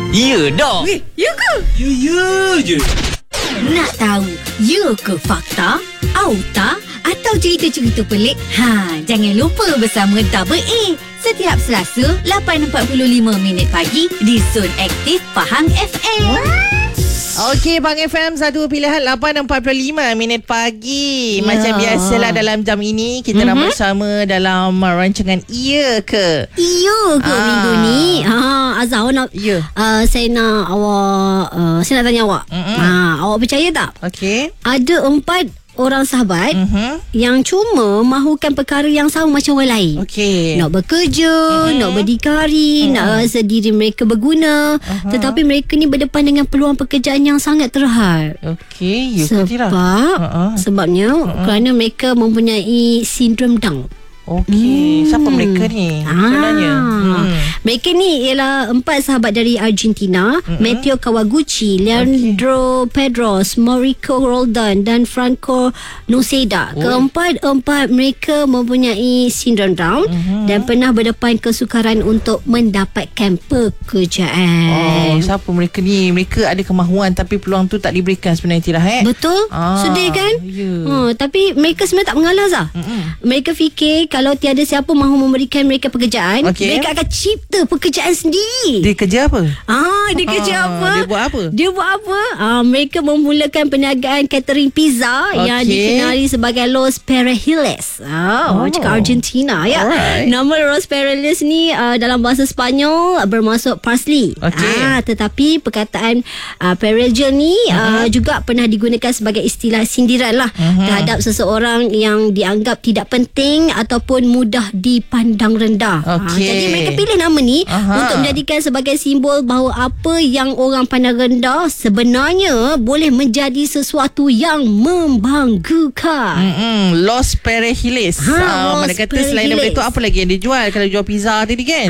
Ya dah. Ya ke? Ya je. Nak tahu, ya ke fakta? Auta atau cerita-cerita pelik? Jangan lupa bersama Double A. Setiap Selasa, 8.45 pagi di Zon Aktif Pahang FM. Okey, Pahang FM, satu pilihan 8.45 pagi. Macam biasalah dalam jam ini, kita nak bersama dalam rancangan Iya ke? Iya ke minggu ni? Azhar, saya nak awak, saya nak tanya awak. Awak percaya tak? Okey. Ada 4 orang sahabat yang cuma mahukan perkara yang sama macam orang lain. Okey. Nak bekerja, nak berdikari, nak rasa diri mereka berguna. Tetapi mereka ni berdepan dengan peluang pekerjaan yang sangat terhad. Okey, ya ke tidak? Sebabnya kerana mereka mempunyai sindrom Down. Okey, siapa mereka ni sebenarnya? Mereka ni ialah 4 sahabat dari Argentina, Matteo Kawaguchi, Leandro Pedros, Mauricio Roldan dan Franco Noceda. Keempat mereka mempunyai sindrom Down dan pernah berdepan kesukaran untuk mendapatkan pekerjaan. Siapa mereka ni? Mereka ada kemahuan tapi peluang tu tak diberikan sebenarnya, tidak Betul? Sedih kan? Tapi mereka sebenarnya tak mengalah, Zah. Mereka fikir kalau tiada siapa mahu memberikan mereka pekerjaan, mereka akan cipta pekerjaan sendiri. Dia kerja apa? Dia kerja apa? Dia buat apa? Mereka memulakan perniagaan catering pizza yang dikenali sebagai Los Perejiles. Cakap Argentina ya. Nama Los Perejiles ni dalam bahasa Sepanyol bermaksud parsley. Tetapi perkataan Perejil ni juga pernah digunakan sebagai istilah sindiran lah terhadap seseorang yang dianggap tidak penting ataupun mudah dipandang rendah. Jadi mereka pilih nama ni untuk menjadikan sebagai simbol bahawa apa yang orang pandang rendah sebenarnya boleh menjadi sesuatu yang membanggakan. Los Perejiles. Mana kata selain daripada itu, apa lagi yang dijual? Kalau jual pizza tadi kan?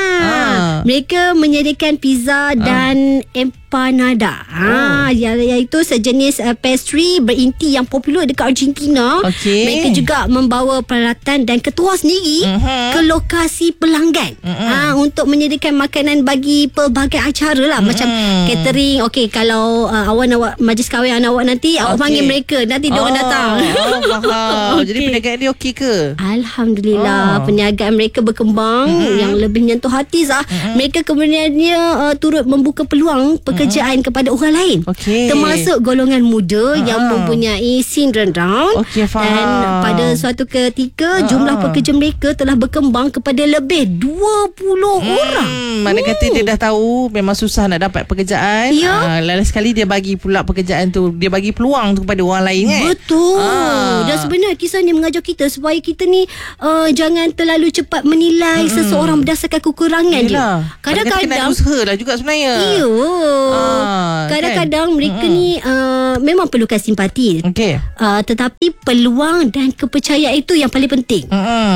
Mereka menyediakan pizza dan empanada. Iaitu sejenis pastry berinti yang popular dekat Argentina. Mereka juga membawa peralatan dan ketua sendiri ke lokasi pelanggan untuk menyediakan makanan bagi pelbagai acara lah. Macam catering. Kalau awak nak majlis kahwin anak awak nanti, awak panggil mereka, nanti diorang datang. Jadi perniagaan dia okey ke? Alhamdulillah, perniagaan mereka berkembang yang lebih menyentuh hati, Zah. Mereka kemudiannya turut membuka peluang pekerjaan kepada orang lain, termasuk golongan muda yang mempunyai sindrom Down. Dan pada suatu ketika jumlah pekerja mereka telah berkembang kepada lebih 20 orang. Mana kata dia dah tahu memang susah nak dapat pekerjaan. Lain sekali dia bagi pula pekerjaan tu, dia bagi peluang tu kepada orang lain kan. Betul. Dan sebenarnya kisah ni mengajar kita supaya kita ni jangan terlalu cepat menilai seseorang berdasarkan kekurangan dia. Kadang-kadang usaha lah juga sebenarnya. Kadang-kadang mereka ni memang perlukan simpati. Tetapi peluang dan kepercayaan itu yang paling penting.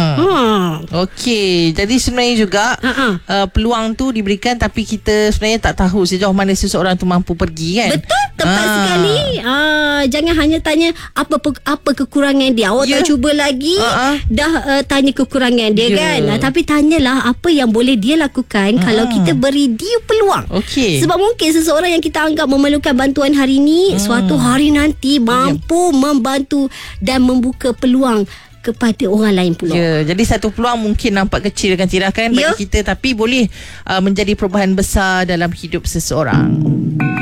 Jadi sebenarnya juga peluang tu diberikan, tapi kita sebenarnya tak tahu sejauh mana seseorang tu mampu pergi kan. Betul, tepat sekali. Jangan hanya tanya apa kekurangan dia. Awak tak cuba lagi dah tanya kekurangan dia kan. Tapi tanyalah apa yang boleh dia lakukan kalau kita beri dia peluang. Sebab mungkin seseorang yang kita anggap memerlukan bantuan hari ini, suatu hari nanti mampu membantu dan membuka peluang kepada orang lain pula. Jadi satu peluang mungkin nampak kecil kan, tidak kan bagi kita, tapi boleh menjadi perubahan besar dalam hidup seseorang.